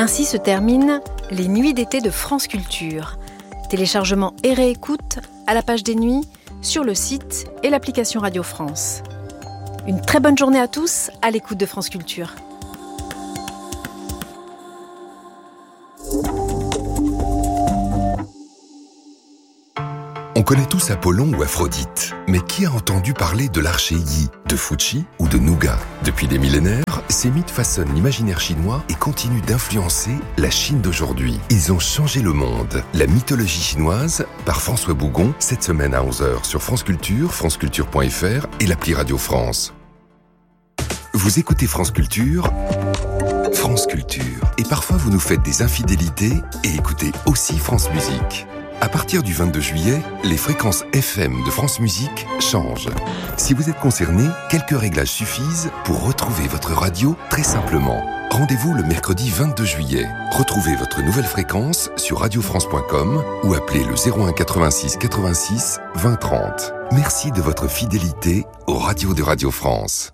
Ainsi se terminent les nuits d'été de France Culture. Téléchargement et réécoute à la page des nuits, sur le site et l'application Radio France. Une très bonne journée à tous à l'écoute de France Culture. On connaît tous Apollon ou Aphrodite, mais qui a entendu parler de l'archer Yi, de Fuchi ou de Nougat ? Depuis des millénaires, ces mythes façonnent l'imaginaire chinois et continuent d'influencer la Chine d'aujourd'hui. Ils ont changé le monde. La mythologie chinoise, par François Bougon, cette semaine à 11h sur France Culture, franceculture.fr et l'appli Radio France. Vous écoutez France Culture, France Culture. Et parfois vous nous faites des infidélités et écoutez aussi France Musique. À partir du 22 juillet, les fréquences FM de France Musique changent. Si vous êtes concerné, quelques réglages suffisent pour retrouver votre radio très simplement. Rendez-vous le mercredi 22 juillet. Retrouvez votre nouvelle fréquence sur radiofrance.com ou appelez le 01 86 86 20 30. Merci de votre fidélité aux radios de Radio France.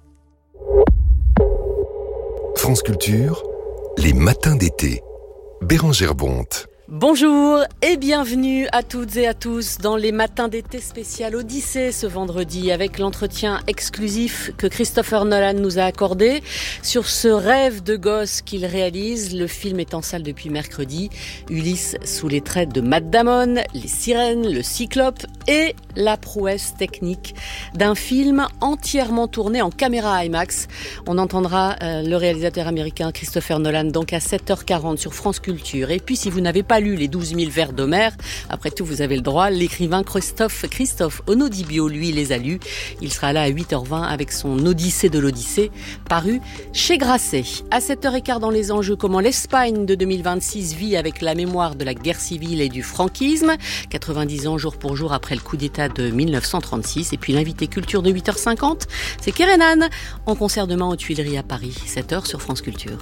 France Culture, les matins d'été. Bérengère Bonte. Bonjour et bienvenue à toutes et à tous dans les matins d'été spécial Odyssée ce vendredi avec l'entretien exclusif que Christopher Nolan nous a accordé sur ce rêve de gosse qu'il réalise. Le film est en salle depuis mercredi. Ulysse sous les traits de Matt Damon, les sirènes, le cyclope et la prouesse technique d'un film entièrement tourné en caméra IMAX. On entendra le réalisateur américain Christopher Nolan donc à 7h40 sur France Culture. Et puis si vous n'avez pas lu les 12 000 vers d'Homère, après tout vous avez le droit, l'écrivain Christophe Onodibio, lui, les a lus. Il sera là à 8h20 avec son Odyssée de l'Odyssée, paru chez Grasset. À 7h15 dans les enjeux, comment l'Espagne de 2026 vit avec la mémoire de la guerre civile et du franquisme, 90 ans jour pour jour après le coup d'État de 1936. Et puis l'invité culture de 8h50, c'est Kerenan, en concert demain aux Tuileries à Paris, 7h sur France Culture.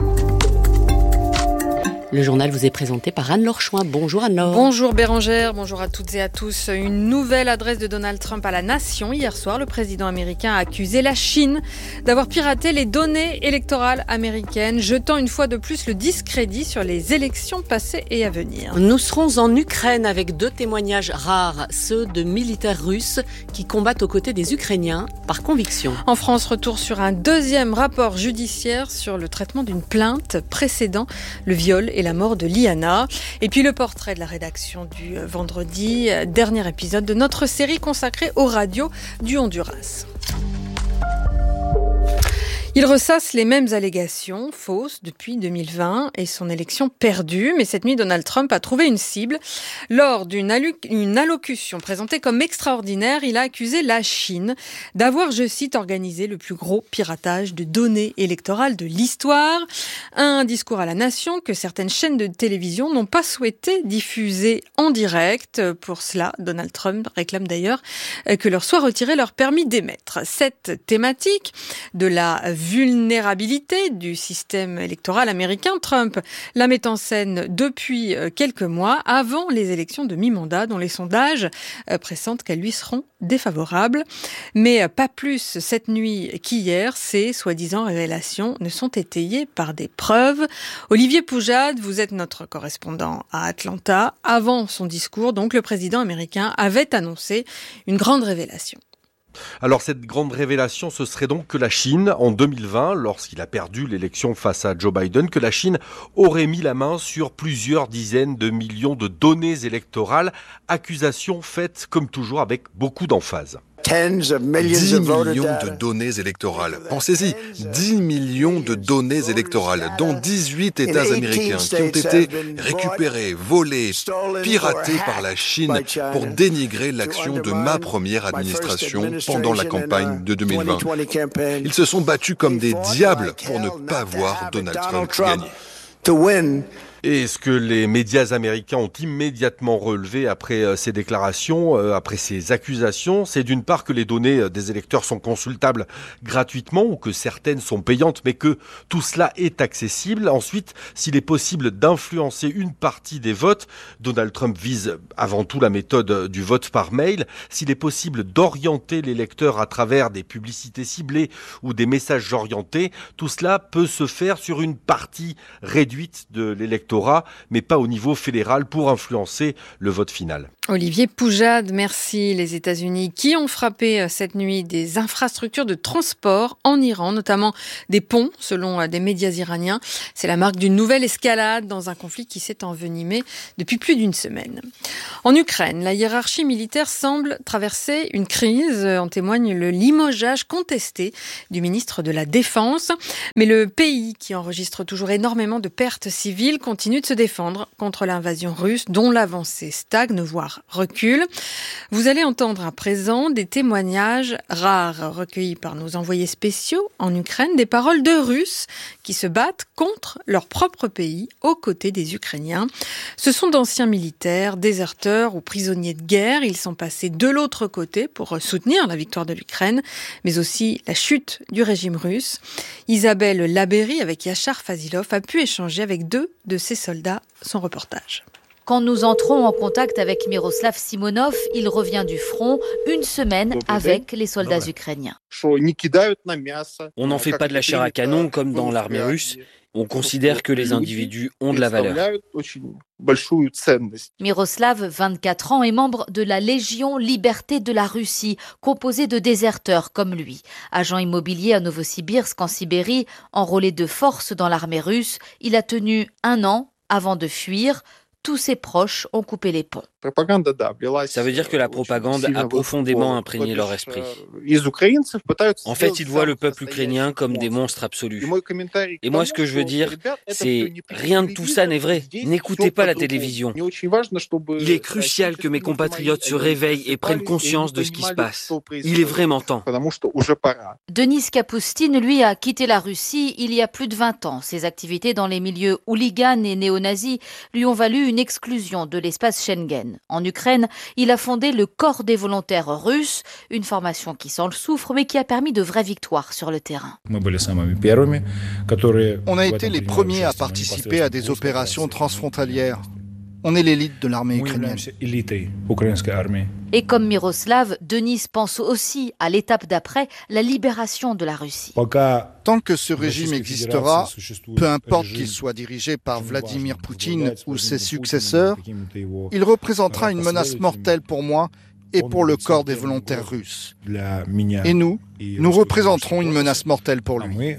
Le journal vous est présenté par Anne-Laure Chouin. Bonjour Anne-Laure. Bonjour Bérengère, bonjour à toutes et à tous. Une nouvelle adresse de Donald Trump à la nation. Hier soir, le président américain a accusé la Chine d'avoir piraté les données électorales américaines, jetant une fois de plus le discrédit sur les élections passées et à venir. Nous serons en Ukraine avec deux témoignages rares, ceux de militaires russes qui combattent aux côtés des Ukrainiens par conviction. En France, retour sur un deuxième rapport judiciaire sur le traitement d'une plainte précédant le viol et la mort de Liana. Et puis le portrait de la rédaction du vendredi, dernier épisode de notre série consacrée aux radios du Honduras. Il ressasse les mêmes allégations fausses depuis 2020 et son élection perdue. Mais cette nuit, Donald Trump a trouvé une cible. Lors d'une allocution présentée comme extraordinaire, il a accusé la Chine d'avoir, je cite, organisé le plus gros piratage de données électorales de l'histoire. Un discours à la nation que certaines chaînes de télévision n'ont pas souhaité diffuser en direct. Pour cela, Donald Trump réclame d'ailleurs que leur soit retiré leur permis d'émettre. Cette thématique de la vulnérabilité du système électoral américain, Trump la met en scène depuis quelques mois, avant les élections de mi-mandat, dont les sondages pressentent qu'elles lui seront défavorables. Mais pas plus cette nuit qu'hier, ces soi-disant révélations ne sont étayées par des preuves. Olivier Poujade, vous êtes notre correspondant à Atlanta. Avant son discours, donc, le président américain avait annoncé une grande révélation. Alors cette grande révélation, ce serait donc que la Chine, en 2020, lorsqu'il a perdu l'élection face à Joe Biden, que la Chine aurait mis la main sur plusieurs dizaines de millions de données électorales, accusation faite comme toujours avec beaucoup d'emphase. 10 millions de données électorales. Pensez-y, 10 millions de données électorales dans 18 États américains qui ont été récupérées, volées, piratées par la Chine pour dénigrer l'action de ma première administration pendant la campagne de 2020. Ils se sont battus comme des diables pour ne pas voir Donald Trump gagner. Et ce que les médias américains ont immédiatement relevé après ces déclarations, après ces accusations, c'est d'une part que les données des électeurs sont consultables gratuitement ou que certaines sont payantes, mais que tout cela est accessible. Ensuite, s'il est possible d'influencer une partie des votes, Donald Trump vise avant tout la méthode du vote par mail. S'il est possible d'orienter l'électeur à travers des publicités ciblées ou des messages orientés, tout cela peut se faire sur une partie réduite de l'électorat, mais pas au niveau fédéral pour influencer le vote final. Olivier Poujade, merci. Les États-Unis qui ont frappé cette nuit des infrastructures de transport en Iran, notamment des ponts, selon des médias iraniens. C'est la marque d'une nouvelle escalade dans un conflit qui s'est envenimé depuis plus d'une semaine. En Ukraine, la hiérarchie militaire semble traverser une crise. En témoigne le limogeage contesté du ministre de la Défense. Mais le pays, qui enregistre toujours énormément de pertes civiles, continue de se défendre contre l'invasion russe, dont l'avancée stagne, voire recule. Vous allez entendre à présent des témoignages rares recueillis par nos envoyés spéciaux en Ukraine, des paroles de Russes qui se battent contre leur propre pays aux côtés des Ukrainiens. Ce sont d'anciens militaires, déserteurs ou prisonniers de guerre. Ils sont passés de l'autre côté pour soutenir la victoire de l'Ukraine, mais aussi la chute du régime russe. Isabelle Labéry, avec Yachar Fazilov, a pu échanger avec 2 de ces soldats. Son reportage. Quand nous entrons en contact avec Miroslav Simonov, il revient du front, une semaine avec les soldats ukrainiens. On n'en fait pas de la chair à canon comme dans l'armée russe. On considère que les individus ont de la valeur. Miroslav, 24 ans, est membre de la Légion Liberté de la Russie, composée de déserteurs comme lui. Agent immobilier à Novosibirsk en Sibérie, enrôlé de force dans l'armée russe, il a tenu 1 an avant de fuir. Tous ses proches ont coupé les ponts. Ça veut dire que la propagande a profondément imprégné leur esprit. En fait, ils voient le peuple ukrainien comme des monstres absolus. Et moi, ce que je veux dire, c'est rien de tout ça n'est vrai. N'écoutez pas la télévision. Il est crucial que mes compatriotes se réveillent et prennent conscience de ce qui se passe. Il est vraiment temps. Denis Kapoustine, lui, a quitté la Russie il y a plus de 20 ans. Ses activités dans les milieux hooligans et néo-nazis lui ont valu une exclusion de l'espace Schengen. En Ukraine, il a fondé le Corps des volontaires russes, une formation qui sent le soufre mais qui a permis de vraies victoires sur le terrain. On a été les premiers à participer à des opérations transfrontalières. On est l'élite de l'armée ukrainienne. Et comme Miroslav, Denis pense aussi à l'étape d'après, la libération de la Russie. Tant que ce régime existera, peu importe qu'il soit dirigé par Vladimir Poutine ou ses successeurs, il représentera une menace mortelle pour moi et pour le corps des volontaires russes. Et nous représenterons une menace mortelle pour lui.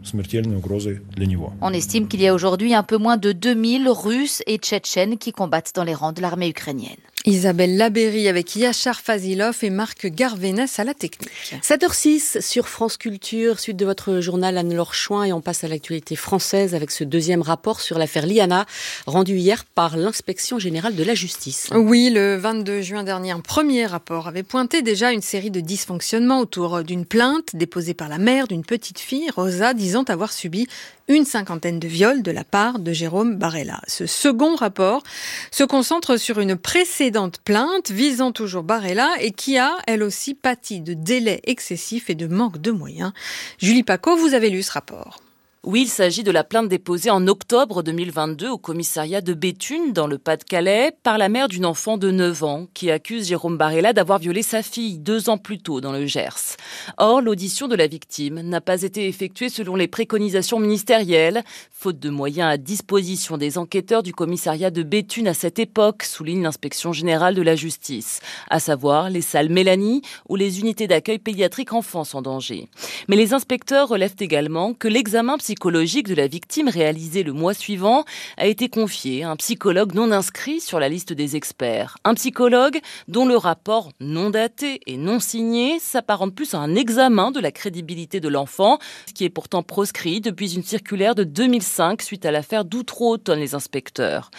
On estime qu'il y a aujourd'hui un peu moins de 2000 Russes et Tchétchènes qui combattent dans les rangs de l'armée ukrainienne. Isabelle Labéry avec Yachar Fazilov et Marc Garvénès à la technique. 7h06 sur France Culture, suite de votre journal Anne-Laure Chouin, et on passe à l'actualité française avec ce deuxième rapport sur l'affaire Liana, rendu hier par l'Inspection générale de la justice. Oui, le 22 juin dernier, un premier rapport avait pointé déjà une série de dysfonctionnements autour d'une plainte déposée par la mère d'une petite fille, Rosa, disant avoir subi une 50aine de viols de la part de Jérôme Barella. Ce second rapport se concentre sur une précédente plainte visant toujours Barella et qui a, elle aussi, pâti de délais excessifs et de manque de moyens. Julie Paco, vous avez lu ce rapport. Oui, il s'agit de la plainte déposée en octobre 2022 au commissariat de Béthune, dans le Pas-de-Calais, par la mère d'une enfant de 9 ans qui accuse Jérôme Barella d'avoir violé sa fille 2 ans plus tôt dans le Gers. Or, l'audition de la victime n'a pas été effectuée selon les préconisations ministérielles, faute de moyens à disposition des enquêteurs du commissariat de Béthune à cette époque, souligne l'Inspection générale de la justice, à savoir les salles Mélanie ou les unités d'accueil pédiatrique enfants en danger. Mais les inspecteurs relèvent également que l'examen psychologique de la victime réalisé le mois suivant a été confié à un psychologue non inscrit sur la liste des experts. Un psychologue dont le rapport non daté et non signé s'apparente plus à un examen de la crédibilité de l'enfant, ce qui est pourtant proscrit depuis une circulaire de 2005 suite à l'affaire d'Outreau, tonne les inspecteurs.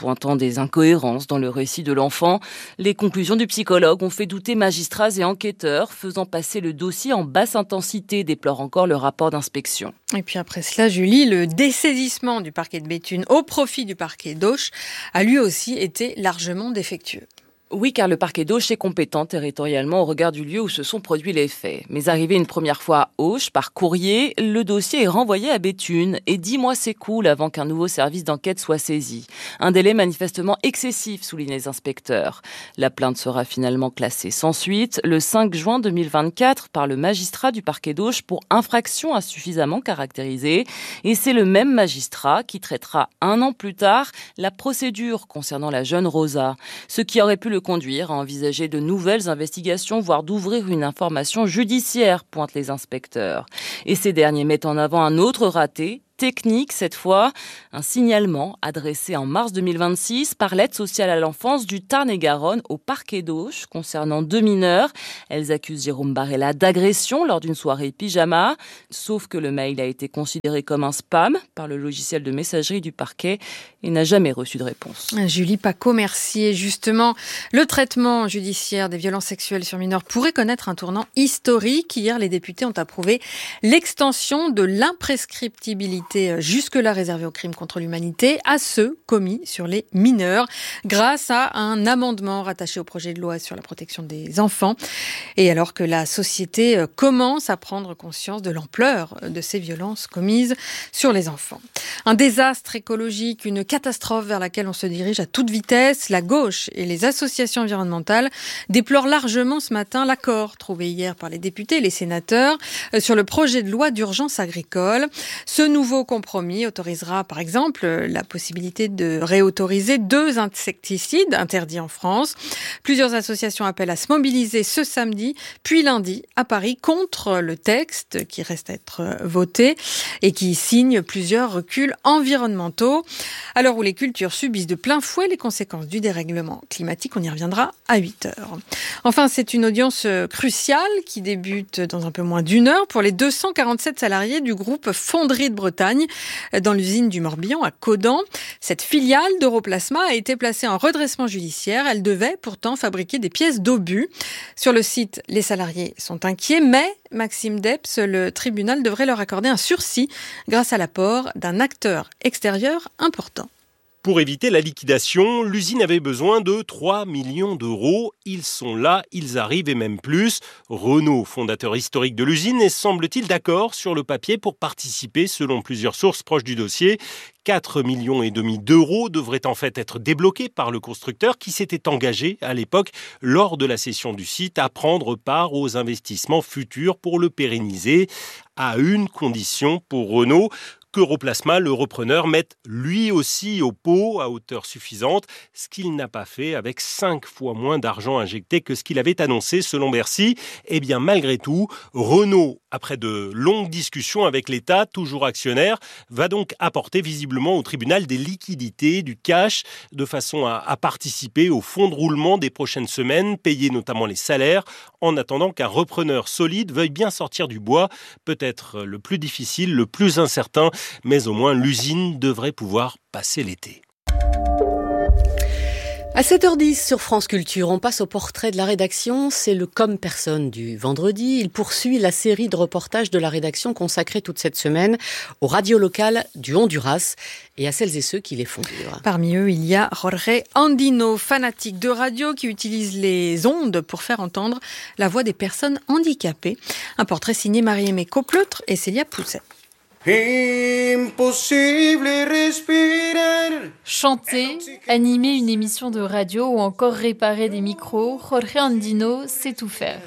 pointant des incohérences dans le récit de l'enfant. Les conclusions du psychologue ont fait douter magistrats et enquêteurs, faisant passer le dossier en basse intensité, déplore encore le rapport d'inspection. Et puis après cela, Julie, le dessaisissement du parquet de Béthune au profit du parquet d'Auch a lui aussi été largement défectueux. Oui, car le parquet d'Auch est compétent territorialement au regard du lieu où se sont produits les faits. Mais arrivé une première fois à Auch par courrier, le dossier est renvoyé à Béthune et 10 mois s'écoulent avant qu'un nouveau service d'enquête soit saisi. Un délai manifestement excessif, soulignent les inspecteurs. La plainte sera finalement classée sans suite le 5 juin 2024 par le magistrat du parquet d'Auch pour infraction insuffisamment caractérisée. Et c'est le même magistrat qui traitera 1 an plus tard la procédure concernant la jeune Rosa. Ce qui aurait pu le conduire à envisager de nouvelles investigations, voire d'ouvrir une information judiciaire, pointent les inspecteurs. Et ces derniers mettent en avant un autre raté, technique cette fois, un signalement adressé en mars 2026 par l'aide sociale à l'enfance du Tarn-et-Garonne au parquet d'Auch concernant 2 mineurs. Elles accusent Jérôme Barella d'agression lors d'une soirée pyjama, sauf que le mail a été considéré comme un spam par le logiciel de messagerie du parquet et n'a jamais reçu de réponse. Julie Paco, merci. Et justement, le traitement judiciaire des violences sexuelles sur mineurs pourrait connaître un tournant historique. Hier, les députés ont approuvé l'extension de l'imprescriptibilité jusque-là réservé aux crimes contre l'humanité à ceux commis sur les mineurs grâce à un amendement rattaché au projet de loi sur la protection des enfants. Et alors que la société commence à prendre conscience de l'ampleur de ces violences commises sur les enfants. Un désastre écologique, une catastrophe vers laquelle on se dirige à toute vitesse. La gauche et les associations environnementales déplorent largement ce matin l'accord trouvé hier par les députés et les sénateurs sur le projet de loi d'urgence agricole. Ce nouveau compromis autorisera par exemple la possibilité de réautoriser 2 insecticides interdits en France. Plusieurs associations appellent à se mobiliser ce samedi puis lundi à Paris contre le texte qui reste à être voté et qui signe plusieurs reculs environnementaux. À l'heure où les cultures subissent de plein fouet les conséquences du dérèglement climatique, on y reviendra à 8h. Enfin, c'est une audience cruciale qui débute dans un peu moins d'1 heure pour les 247 salariés du groupe Fonderie de Bretagne dans l'usine du Morbihan à Caudan. Cette filiale d'Europlasma a été placée en redressement judiciaire. Elle devait pourtant fabriquer des pièces d'obus. Sur le site, les salariés sont inquiets, mais Maxime Depps, le tribunal devrait leur accorder un sursis grâce à l'apport d'un acteur extérieur important. Pour éviter la liquidation, l'usine avait besoin de 3 millions d'euros. Ils sont là, ils arrivent et même plus. Renault, fondateur historique de l'usine, est semble-t-il d'accord sur le papier pour participer, selon plusieurs sources proches du dossier. 4,5 millions d'euros devraient en fait être débloqués par le constructeur qui s'était engagé à l'époque, lors de la cession du site, à prendre part aux investissements futurs pour le pérenniser, à une condition pour Renault, qu'Europlasma, le repreneur, mette lui aussi au pot à hauteur suffisante, ce qu'il n'a pas fait avec 5 fois moins d'argent injecté que ce qu'il avait annoncé selon Bercy. Eh bien, malgré tout, Renault, après de longues discussions avec l'État, toujours actionnaire, va donc apporter visiblement au tribunal des liquidités, du cash, de façon à participer au fonds de roulement des prochaines semaines, payer notamment les salaires, en attendant qu'un repreneur solide veuille bien sortir du bois, peut-être le plus difficile, le plus incertain, mais au moins l'usine devrait pouvoir passer l'été. À 7h10 sur France Culture, on passe au portrait de la rédaction. C'est le Comme Personne du vendredi. Il poursuit la série de reportages de la rédaction consacrée toute cette semaine aux radios locales du Honduras et à celles et ceux qui les font vivre. Parmi eux, il y a Jorge Andino, fanatique de radio qui utilise les ondes pour faire entendre la voix des personnes handicapées. Un portrait signé Marie-Aimée Copleutre et Célia Pousset. Impossible respirer. Chanter, animer une émission de radio ou encore réparer des micros, Jorge Andino sait tout faire.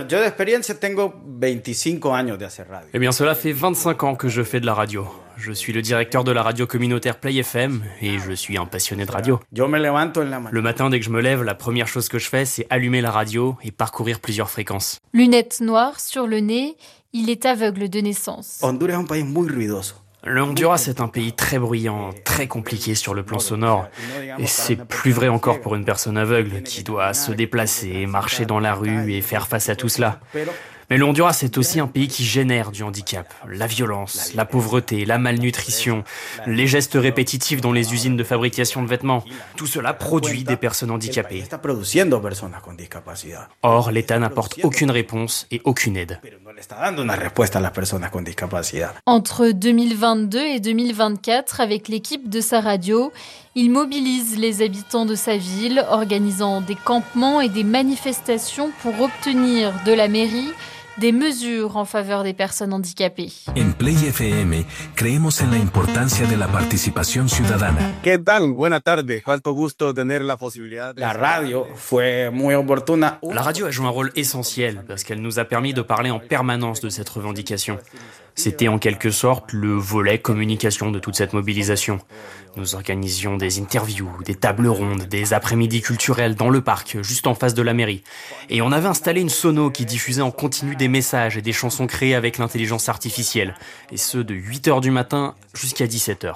Eh bien, cela fait 25 ans que je fais de la radio. Je suis le directeur de la radio communautaire Play FM et je suis un passionné de radio. Le matin, dès que je me lève, la première chose que je fais, c'est allumer la radio et parcourir plusieurs fréquences. Lunettes noires sur le nez, il est aveugle de naissance. Le Honduras est un pays très bruyant, très compliqué sur le plan sonore. Et c'est plus vrai encore pour une personne aveugle qui doit se déplacer, marcher dans la rue et faire face à tout cela. Mais le Honduras est aussi un pays qui génère du handicap. La violence, la pauvreté, la malnutrition, les gestes répétitifs dans les usines de fabrication de vêtements. Tout cela produit des personnes handicapées. Or, l'État n'apporte aucune réponse et aucune aide. Entre 2022 et 2024, avec l'équipe de sa radio, il mobilise les habitants de sa ville, organisant des campements et des manifestations pour obtenir de la mairie des mesures en faveur des personnes handicapées. En Play FM, creemos en la importancia de la participación ciudadana. ¿Qué tal? Buenas tardes. Cuánto gusto tener la posibilidad. La radio fue muy oportuna. La radio a joué un rôle essentiel parce qu'elle nous a permis de parler en permanence de cette revendication. C'était en quelque sorte le volet communication de toute cette mobilisation. Nous organisions des interviews, des tables rondes, des après-midi culturels dans le parc, juste en face de la mairie. Et on avait installé une sono qui diffusait en continu des messages et des chansons créées avec l'intelligence artificielle. Et ce, de 8h du matin jusqu'à 17h.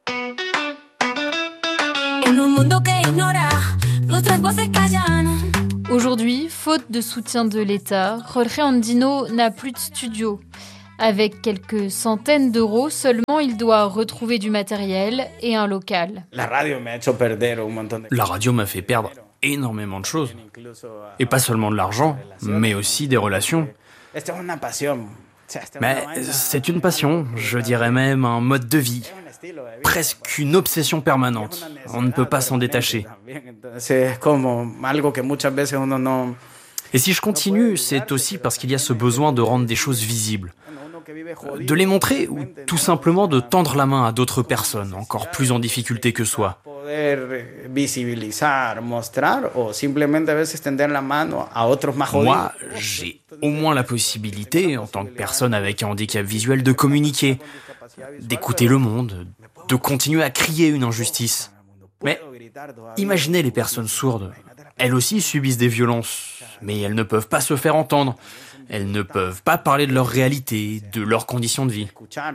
Aujourd'hui, faute de soutien de l'État, Jorge Andino n'a plus de studio. Avec quelques centaines d'euros seulement, il doit retrouver du matériel et un local. La radio m'a fait perdre énormément de choses. Et pas seulement de l'argent, mais aussi des relations. Mais c'est une passion, je dirais même un mode de vie. Presque une obsession permanente. On ne peut pas s'en détacher. Et si je continue, c'est aussi parce qu'il y a ce besoin de rendre des choses visibles. De les montrer ou tout simplement de tendre la main à d'autres personnes encore plus en difficulté que soi. Moi, j'ai au moins la possibilité, en tant que personne avec un handicap visuel, de communiquer, d'écouter le monde, de continuer à crier une injustice. Mais imaginez les personnes sourdes. Elles aussi subissent des violences, mais elles ne peuvent pas se faire entendre. Elles ne peuvent pas parler de leur réalité, de leurs conditions de vie.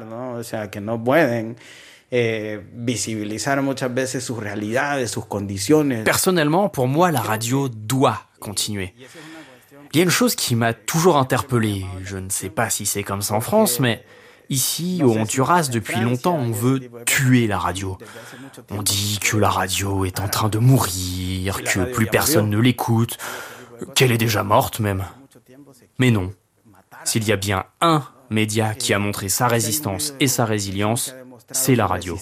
Personnellement, pour moi, la radio doit continuer. Il y a une chose qui m'a toujours interpellé. Je ne sais pas si c'est comme ça en France, mais ici, au Honduras, depuis longtemps, on veut tuer la radio. On dit que la radio est en train de mourir, que plus personne ne l'écoute, qu'elle est déjà morte même. Mais non, s'il y a bien un média qui a montré sa résistance et sa résilience, c'est la radio.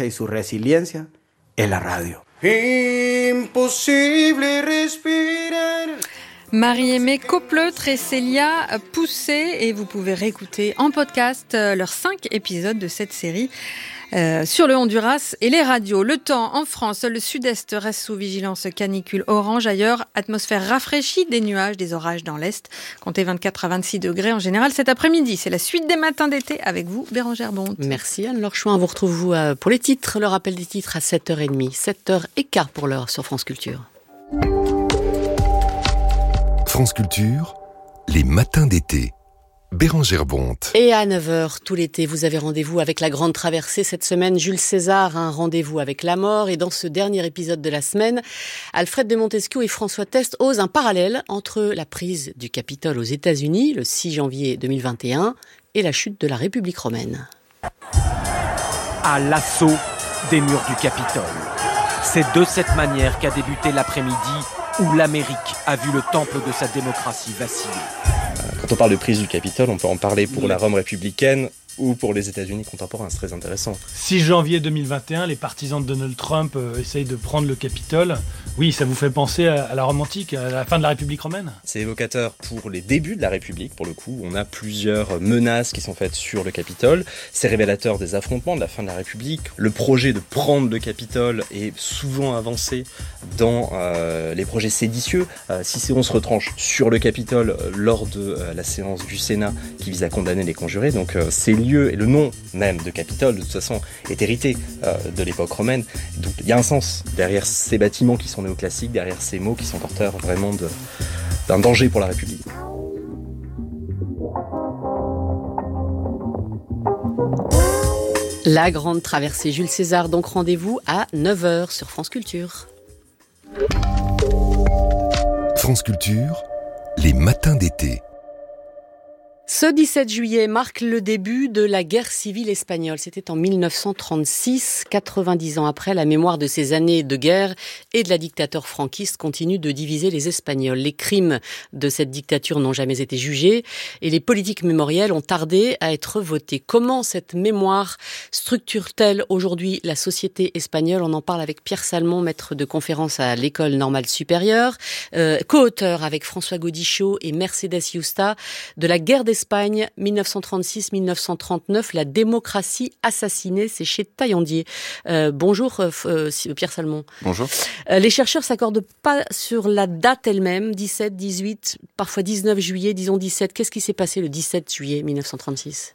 Marie-Aimée Coppleutre et Célia Poussé, et vous pouvez réécouter en podcast leurs 5 épisodes de cette série sur le Honduras et les radios. Le temps en France, le sud-est reste sous vigilance canicule orange. Ailleurs, atmosphère rafraîchie, des nuages, des orages dans l'est. Comptez 24 à 26 degrés en général cet après-midi. C'est la suite des matins d'été avec vous, Bérangère Bonte. Merci Anne-Laure Chouin. Vous retrouvez-vous pour les titres, le rappel des titres à 7h30. 7h15 pour l'heure sur France Culture. France Culture, les matins d'été. Bérangère Bonte. Et à 9h, tout l'été, vous avez rendez-vous avec la grande traversée. Cette semaine, Jules César a un rendez-vous avec la mort. Et dans ce dernier épisode de la semaine, Alfred de Montesquieu et François Test osent un parallèle entre la prise du Capitole aux États-Unis, le 6 janvier 2021, et la chute de la République romaine. À l'assaut des murs du Capitole. C'est de cette manière qu'a débuté l'après-midi où l'Amérique a vu le temple de sa démocratie vaciller. Quand on parle de prise du Capitole, on peut en parler pour la Rome républicaine ou pour les États-Unis contemporains, c'est très intéressant. 6 janvier 2021, les partisans de Donald Trump essayent de prendre le Capitole. Oui, ça vous fait penser à la Rome antique, à la fin de la République romaine ? C'est évocateur pour les débuts de la République, pour le coup. On a plusieurs menaces qui sont faites sur le Capitole. C'est révélateur des affrontements de la fin de la République. Le projet de prendre le Capitole est souvent avancé dans les projets séditieux. Cicéron se retranche sur le Capitole lors de la séance du Sénat qui vise à condamner les conjurés. Donc ces lieux et le nom même de Capitole, de toute façon, est hérité de l'époque romaine. Donc il y a un sens derrière ces bâtiments qui sont néoclassiques, derrière ces mots qui sont porteurs vraiment d'un danger pour la République. La grande traversée Jules César, donc rendez-vous à 9h sur France Culture. France Culture, les matins d'été. Ce 17 juillet marque le début de la guerre civile espagnole. C'était en 1936, 90 ans après. La mémoire de ces années de guerre et de la dictature franquiste continue de diviser les Espagnols. Les crimes de cette dictature n'ont jamais été jugés et les politiques mémorielles ont tardé à être votées. Comment cette mémoire structure-t-elle aujourd'hui la société espagnole ? On en parle avec Pierre Salmon, maître de conférence à l'École normale supérieure, co-auteur avec François Gaudichaud et Mercedes Yusta de la guerre d'Espagne 1936-1939, la démocratie assassinée, c'est chez Taillandier. Bonjour Pierre Salmon. Bonjour. Les chercheurs s'accordent pas sur la date elle-même, 17, 18, parfois 19 juillet, disons 17. Qu'est-ce qui s'est passé le 17 juillet 1936 ?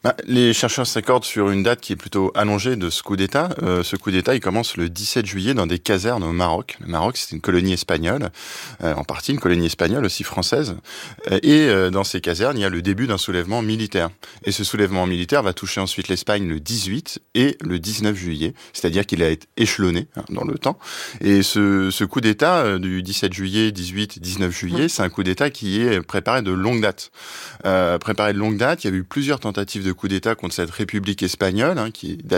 Les chercheurs s'accordent sur une date qui est plutôt allongée de ce coup d'État. Ce coup d'État, il commence le 17 juillet dans des casernes au Maroc. Le Maroc, c'est une colonie espagnole, en partie une colonie espagnole aussi française. Et dans ces casernes, il y a le début d'un soulèvement militaire. Et ce soulèvement militaire va toucher ensuite l'Espagne le 18 et le 19 juillet, c'est-à-dire qu'il a été échelonné dans le temps. Et ce coup d'État du 17 juillet, 18, 19 juillet, c'est un coup d'État qui est préparé de longue date. Il y a eu plusieurs tentatives de coup d'État contre cette République espagnole, qui date